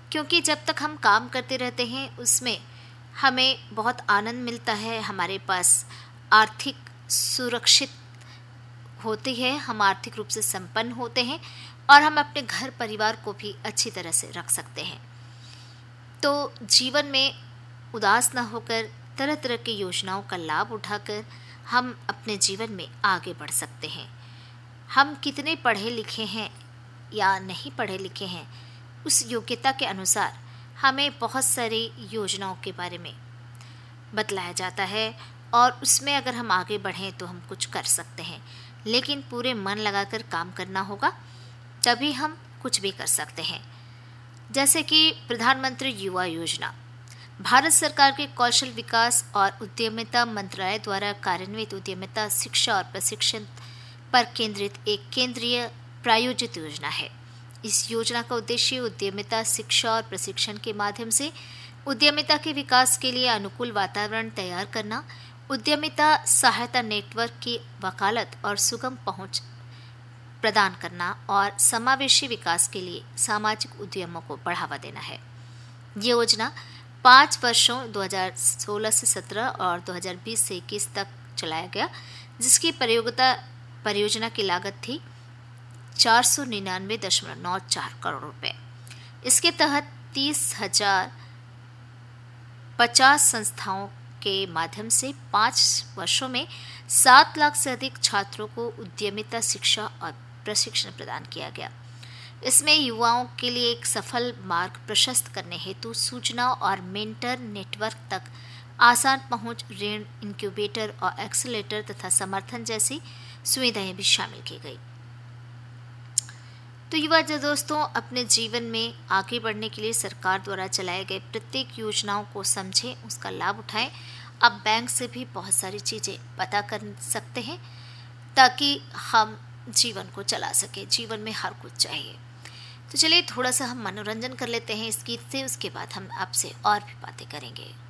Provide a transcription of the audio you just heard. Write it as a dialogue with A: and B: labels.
A: क्योंकि जब तक हम काम करते रहते हैं उसमें हमें बहुत आनंद मिलता है, हमारे पास आर्थिक सुरक्षित होती है, हम आर्थिक रूप से संपन्न होते हैं और हम अपने घर परिवार को भी अच्छी तरह से रख सकते हैं। तो जीवन में उदास ना होकर तरह तरह की योजनाओं का लाभ उठाकर हम अपने जीवन में आगे बढ़ सकते हैं। हम कितने पढ़े लिखे हैं या नहीं पढ़े लिखे हैं, उस योग्यता के अनुसार हमें बहुत सारी योजनाओं के बारे में बतलाया जाता है और उसमें अगर हम आगे बढ़ें तो हम कुछ कर सकते हैं, लेकिन पूरे मन लगाकर काम करना होगा, तभी हम कुछ भी कर सकते हैं। जैसे कि प्रधानमंत्री युवा योजना भारत सरकार के कौशल विकास और उद्यमिता मंत्रालय द्वारा कार्यान्वित उद्यमिता शिक्षा और प्रशिक्षण पर केंद्रित एक केंद्रीय प्रायोजित योजना है। इस योजना का उद्देश्य उद्यमिता शिक्षा और प्रशिक्षण के माध्यम से उद्यमिता के विकास के लिए अनुकूल वातावरण तैयार करना, उद्यमिता सहायता नेटवर्क की वकालत और सुगम पहुंच प्रदान करना और समावेशी विकास के लिए सामाजिक उद्यमों को बढ़ावा देना है। ये योजना 5 वर्षों 2016 से 17 और 2020 से 21 तक चलाया गया, जिसकी परियोजना की लागत थी 499.94 करोड़ रुपए। इसके तहत 30,050 संस्थाओं के माध्यम से 5 वर्षों में 7 लाख से अधिक छात्रों को उद्यमिता शिक्षा और प्रशिक्षण प्रदान किया गया। इसमें युवाओं के लिए एक सफल मार्ग प्रशस्त करने हेतु सूचना और मेंटर नेटवर्क तक आसान पहुंच, ऋण, इंक्यूबेटर और एक्सेलेरेटर तथा समर्थन जैसी सुविधाएं भी शामिल की गई। तो युवा दोस्तों, अपने जीवन में आगे बढ़ने के लिए सरकार द्वारा चलाए गए प्रत्येक योजनाओं को समझें, उसका लाभ उठाएं। अब बैंक से भी बहुत सारी चीज़ें पता कर सकते हैं ताकि हम जीवन को चला सके। जीवन में हर कुछ चाहिए। तो चलिए थोड़ा सा हम मनोरंजन कर लेते हैं इस गीत से, उसके बाद हम आपसे और भी बातें करेंगे।